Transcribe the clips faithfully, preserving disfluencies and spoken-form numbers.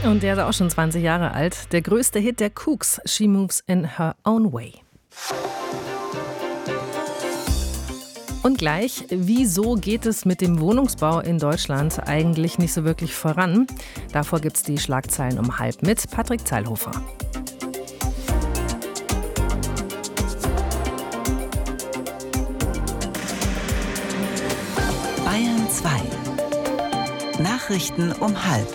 Und der ist auch schon zwanzig Jahre alt. Der größte Hit der Kooks, She Moves in Her Own Way. Und gleich, wieso geht es mit dem Wohnungsbau in Deutschland eigentlich nicht so wirklich voran? Davor gibt es die Schlagzeilen um halb mit Patrick Zeilhofer. Bayern zwei. Nachrichten um halb.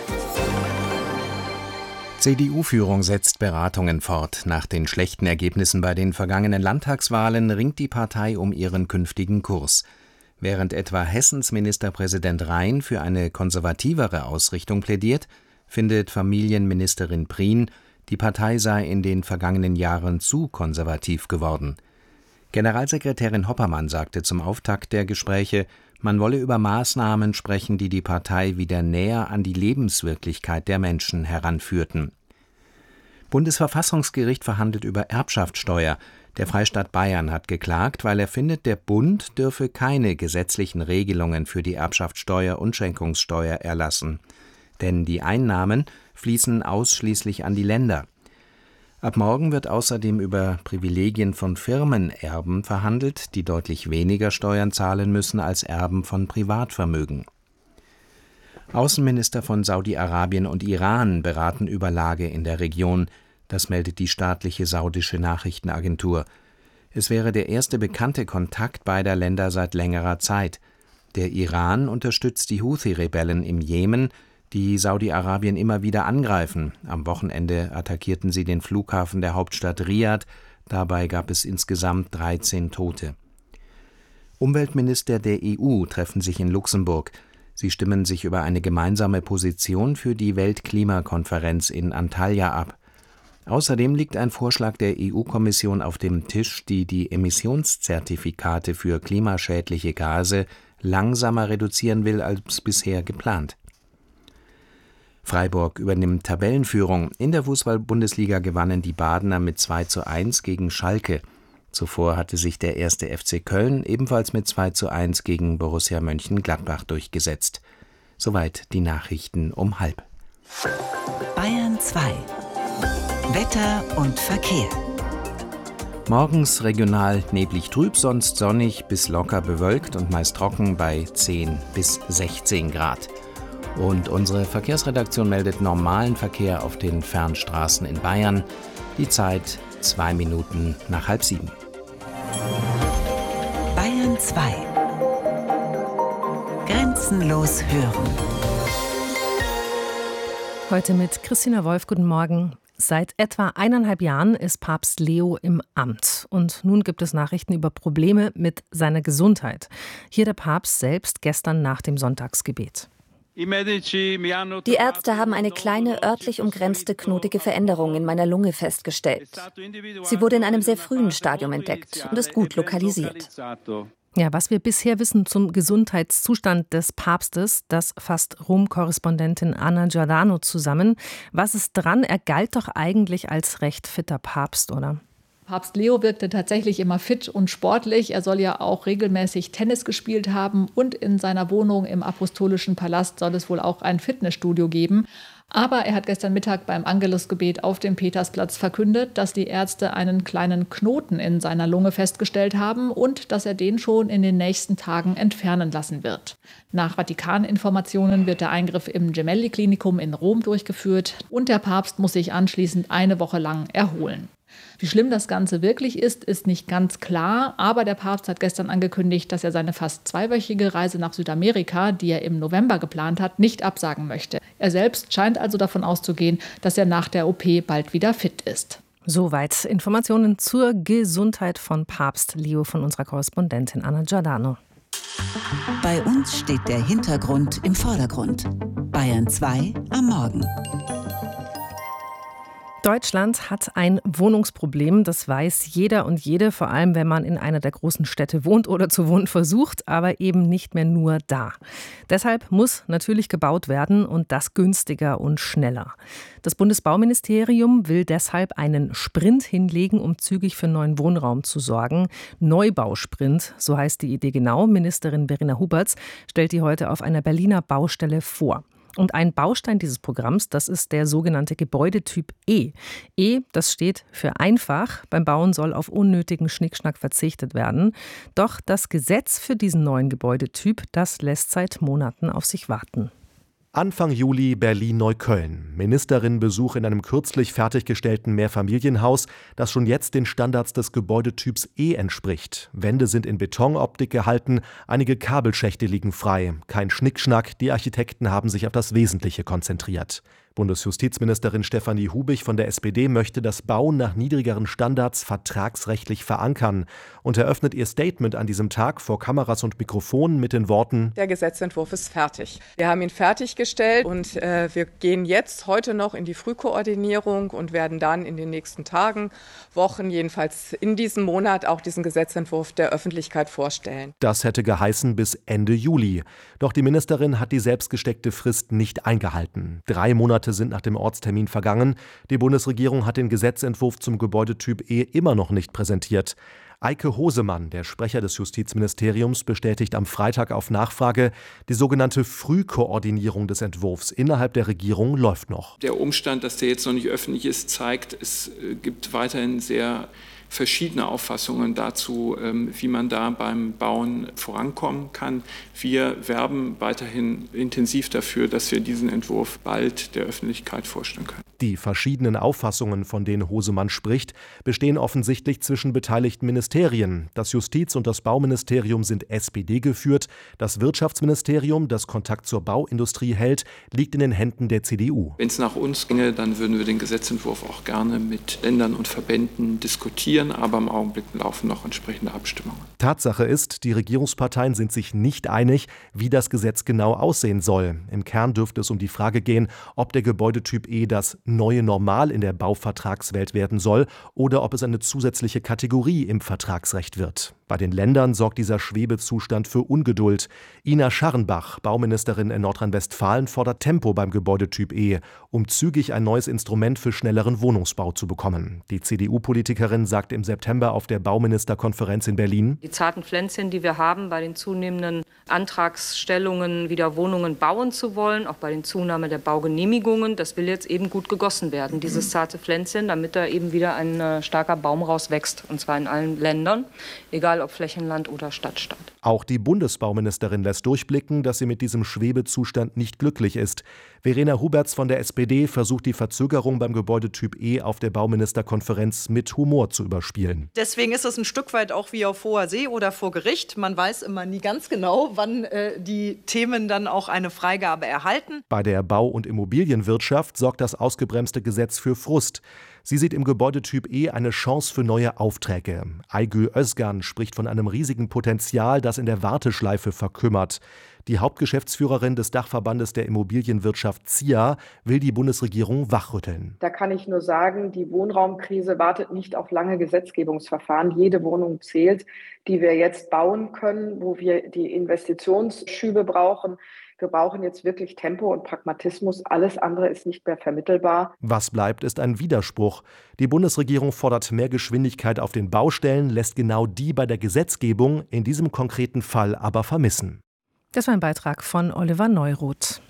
C D U-Führung setzt Beratungen fort. Nach den schlechten Ergebnissen bei den vergangenen Landtagswahlen ringt die Partei um ihren künftigen Kurs. Während etwa Hessens Ministerpräsident Rhein für eine konservativere Ausrichtung plädiert, findet Familienministerin Prien, die Partei sei in den vergangenen Jahren zu konservativ geworden. Generalsekretärin Hoppermann sagte zum Auftakt der Gespräche, man wolle über Maßnahmen sprechen, die die Partei wieder näher an die Lebenswirklichkeit der Menschen heranführten. Bundesverfassungsgericht verhandelt über Erbschaftssteuer. Der Freistaat Bayern hat geklagt, weil er findet, der Bund dürfe keine gesetzlichen Regelungen für die Erbschaftssteuer und Schenkungssteuer erlassen. Denn die Einnahmen fließen ausschließlich an die Länder. Ab morgen wird außerdem über Privilegien von Firmenerben verhandelt, die deutlich weniger Steuern zahlen müssen als Erben von Privatvermögen. Außenminister von Saudi-Arabien und Iran beraten über Lage in der Region. Das meldet die staatliche saudische Nachrichtenagentur. Es wäre der erste bekannte Kontakt beider Länder seit längerer Zeit. Der Iran unterstützt die Houthi-Rebellen im Jemen, die Saudi-Arabien immer wieder angreifen. Am Wochenende attackierten sie den Flughafen der Hauptstadt Riad. Dabei gab es insgesamt dreizehn Tote. Umweltminister der E U treffen sich in Luxemburg. Sie stimmen sich über eine gemeinsame Position für die Weltklimakonferenz in Antalya ab. Außerdem liegt ein Vorschlag der E U-Kommission auf dem Tisch, die die Emissionszertifikate für klimaschädliche Gase langsamer reduzieren will als bisher geplant. Freiburg übernimmt Tabellenführung. In der Fußball-Bundesliga gewannen die Badener mit zwei zu eins gegen Schalke. Zuvor hatte sich der erste F C Köln ebenfalls mit zwei zu eins gegen Borussia Mönchengladbach durchgesetzt. Soweit die Nachrichten um halb. Bayern zwei. Wetter und Verkehr. Morgens regional neblig trüb, sonst sonnig bis locker bewölkt und meist trocken bei zehn bis sechzehn Grad. Und unsere Verkehrsredaktion meldet normalen Verkehr auf den Fernstraßen in Bayern. Die Zeit zwei Minuten nach halb sieben. Bayern zwei. Grenzenlos hören. Heute mit Christina Wolf, guten Morgen. Seit etwa eineinhalb Jahren ist Papst Leo im Amt. Und nun gibt es Nachrichten über Probleme mit seiner Gesundheit. Hier der Papst selbst gestern nach dem Sonntagsgebet. Die Ärzte haben eine kleine, örtlich umgrenzte knotige Veränderung in meiner Lunge festgestellt. Sie wurde in einem sehr frühen Stadium entdeckt und ist gut lokalisiert. Ja, was wir bisher wissen zum Gesundheitszustand des Papstes, das fasst Rom-Korrespondentin Anna Giordano zusammen. Was ist dran? Er galt doch eigentlich als recht fitter Papst, oder? Papst Leo wirkte tatsächlich immer fit und sportlich. Er soll ja auch regelmäßig Tennis gespielt haben und in seiner Wohnung im Apostolischen Palast soll es wohl auch ein Fitnessstudio geben. Aber er hat gestern Mittag beim Angelusgebet auf dem Petersplatz verkündet, dass die Ärzte einen kleinen Knoten in seiner Lunge festgestellt haben und dass er den schon in den nächsten Tagen entfernen lassen wird. Nach Vatikaninformationen wird der Eingriff im Gemelli-Klinikum in Rom durchgeführt und der Papst muss sich anschließend eine Woche lang erholen. Wie schlimm das Ganze wirklich ist, ist nicht ganz klar, aber der Papst hat gestern angekündigt, dass er seine fast zweiwöchige Reise nach Südamerika, die er im November geplant hat, nicht absagen möchte. Er selbst scheint also davon auszugehen, dass er nach der O P bald wieder fit ist. Soweit Informationen zur Gesundheit von Papst Leo von unserer Korrespondentin Anna Giordano. Bei uns steht der Hintergrund im Vordergrund. Bayern zwei am Morgen. Deutschland hat ein Wohnungsproblem, das weiß jeder und jede, vor allem wenn man in einer der großen Städte wohnt oder zu wohnen versucht, aber eben nicht mehr nur da. Deshalb muss natürlich gebaut werden und das günstiger und schneller. Das Bundesbauministerium will deshalb einen Sprint hinlegen, um zügig für neuen Wohnraum zu sorgen. Neubausprint, so heißt die Idee genau. Ministerin Verena Huberts stellt die heute auf einer Berliner Baustelle vor. Und ein Baustein dieses Programms, das ist der sogenannte Gebäudetyp E. E, das steht für einfach. Beim Bauen soll auf unnötigen Schnickschnack verzichtet werden. Doch das Gesetz für diesen neuen Gebäudetyp, das lässt seit Monaten auf sich warten. Anfang Juli Berlin-Neukölln. Ministerinnenbesuch in einem kürzlich fertiggestellten Mehrfamilienhaus, das schon jetzt den Standards des Gebäudetyps E entspricht. Wände sind in Betonoptik gehalten, einige Kabelschächte liegen frei. Kein Schnickschnack, die Architekten haben sich auf das Wesentliche konzentriert. Bundesjustizministerin Stefanie Hubich von der S P D möchte das Bauen nach niedrigeren Standards vertragsrechtlich verankern und eröffnet ihr Statement an diesem Tag vor Kameras und Mikrofonen mit den Worten: Der Gesetzentwurf ist fertig. Wir haben ihn fertiggestellt und äh, wir gehen jetzt heute noch in die Frühkoordinierung und werden dann in den nächsten Tagen, Wochen, jedenfalls in diesem Monat auch diesen Gesetzentwurf der Öffentlichkeit vorstellen. Das hätte geheißen bis Ende Juli. Doch die Ministerin hat die selbstgesteckte Frist nicht eingehalten. Drei Monate sind nach dem Ortstermin vergangen. Die Bundesregierung hat den Gesetzentwurf zum Gebäudetyp E immer noch nicht präsentiert. Eike Hosemann, der Sprecher des Justizministeriums, bestätigt am Freitag auf Nachfrage, die sogenannte Frühkoordinierung des Entwurfs innerhalb der Regierung läuft noch. Der Umstand, dass der jetzt noch nicht öffentlich ist, zeigt, es gibt weiterhin sehr verschiedene Auffassungen dazu, wie man da beim Bauen vorankommen kann. Wir werben weiterhin intensiv dafür, dass wir diesen Entwurf bald der Öffentlichkeit vorstellen können. Die verschiedenen Auffassungen, von denen Hosemann spricht, bestehen offensichtlich zwischen beteiligten Ministerien. Das Justiz- und das Bauministerium sind S P D geführt. Das Wirtschaftsministerium, das Kontakt zur Bauindustrie hält, liegt in den Händen der C D U. Wenn es nach uns ginge, dann würden wir den Gesetzentwurf auch gerne mit Ländern und Verbänden diskutieren. Aber im Augenblick laufen noch entsprechende Abstimmungen. Tatsache ist, die Regierungsparteien sind sich nicht einig, wie das Gesetz genau aussehen soll. Im Kern dürfte es um die Frage gehen, ob der Gebäudetyp E das neue Normal in der Bauvertragswelt werden soll oder ob es eine zusätzliche Kategorie im Vertragsrecht wird. Bei den Ländern sorgt dieser Schwebezustand für Ungeduld. Ina Scharrenbach, Bauministerin in Nordrhein-Westfalen, fordert Tempo beim Gebäudetyp E, um zügig ein neues Instrument für schnelleren Wohnungsbau zu bekommen. Die C D U-Politikerin sagte im September auf der Bauministerkonferenz in Berlin: Die zarten Pflänzchen, die wir haben, bei den zunehmenden Antragsstellungen wieder Wohnungen bauen zu wollen, auch bei den Zunahme der Baugenehmigungen, das will jetzt eben gut gegossen werden, dieses zarte Pflänzchen, damit da eben wieder ein äh, starker Baum rauswächst, und zwar in allen Ländern, egal ob Flächenland oder Stadtstaat. Auch die Bundesbauministerin lässt durchblicken, dass sie mit diesem Schwebezustand nicht glücklich ist. Verena Huberts von der S P D versucht die Verzögerung beim Gebäudetyp E auf der Bauministerkonferenz mit Humor zu überspielen. Deswegen ist es ein Stück weit auch wie auf hoher See oder vor Gericht. Man weiß immer nie ganz genau, wann äh, die Themen dann auch eine Freigabe erhalten. Bei der Bau- und Immobilienwirtschaft sorgt das ausgebremste Gesetz für Frust. Sie sieht im Gebäudetyp E eine Chance für neue Aufträge. Aygül Özgan spricht von einem riesigen Potenzial, das in der Warteschleife verkümmert. Die Hauptgeschäftsführerin des Dachverbandes der Immobilienwirtschaft Z I A will die Bundesregierung wachrütteln. Da kann ich nur sagen, die Wohnraumkrise wartet nicht auf lange Gesetzgebungsverfahren. Jede Wohnung zählt, die wir jetzt bauen können, wo wir die Investitionsschübe brauchen. Wir brauchen jetzt wirklich Tempo und Pragmatismus. Alles andere ist nicht mehr vermittelbar. Was bleibt, ist ein Widerspruch. Die Bundesregierung fordert mehr Geschwindigkeit auf den Baustellen, lässt genau die bei der Gesetzgebung in diesem konkreten Fall aber vermissen. Das war ein Beitrag von Oliver Neuroth.